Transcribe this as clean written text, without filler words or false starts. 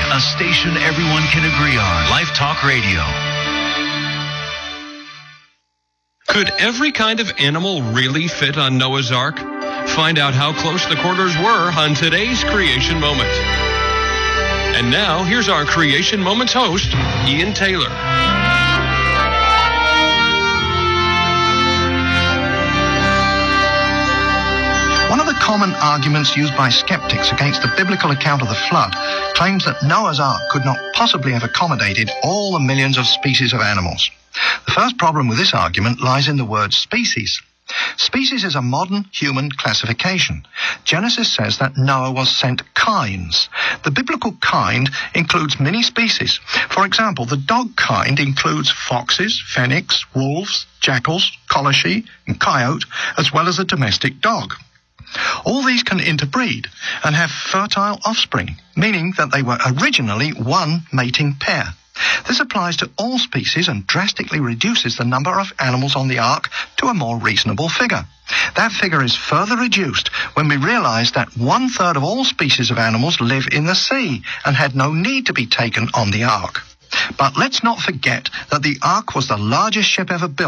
A station everyone can agree on. Life Talk Radio. Could every kind of animal really fit on Noah's Ark? Find out how close the quarters were on today's Creation Moment. And now, here's our Creation Moments host, Ian Taylor. One of the common arguments used by skeptics against the biblical account of the flood claims that Noah's Ark could not possibly have accommodated all the millions of species of animals. The first problem with this argument lies in the word species. Species is a modern human classification. Genesis says that Noah was sent kinds. The biblical kind includes many species. For example, the dog kind includes foxes, fennecs, wolves, jackals, coloshi, and coyote, as well as a domestic dog. All these can interbreed and have fertile offspring, meaning that they were originally one mating pair. This applies to all species and drastically reduces the number of animals on the ark to a more reasonable figure. That figure is further reduced when we realize that 1/3 of all species of animals live in the sea and had no need to be taken on the ark. But let's not forget that the ark was the largest ship ever built.